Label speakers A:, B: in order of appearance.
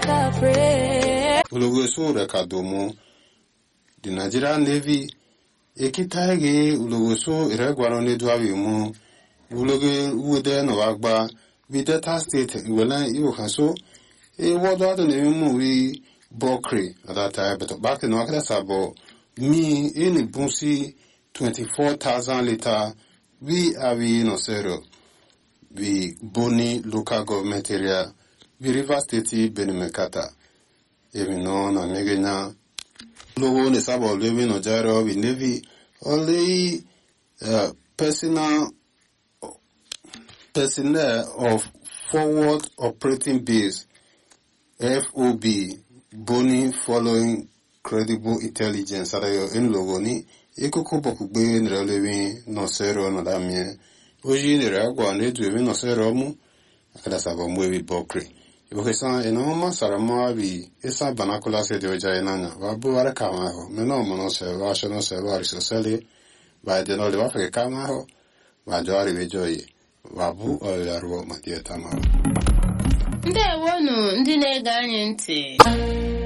A: Ulogo so rekadomo the Nigerian Navy ekitage ulogo so iregwaro ne dwawi mu ulogo ude no agba bi Delta State wela iwo kaso wodo ado ne mu wi Bokre at that time but back in Wakata Sabo me in bunsi 24,000 liter we are no zero we Boni local government area we River State Benimekata even no na megena logo ne sabo living no jaro we Navy only personnel of forward operating base FOB Boni following credible intelligence adayo en logo ni ekoko bokugbe nrelewi no zero no damie oji ni ragwa ne duwe no zero mu akada sabo mwewi Bokre Ibokesan enoma sarama bi esa banakula se de oja enanya wabu ware kama ho meno mono se wa shono se wa risosele ba de no le wa fe kama ho wa jari bejoyi wabu o yarwo matieta ma
B: Ndewonu ndị na-ege anyị ntị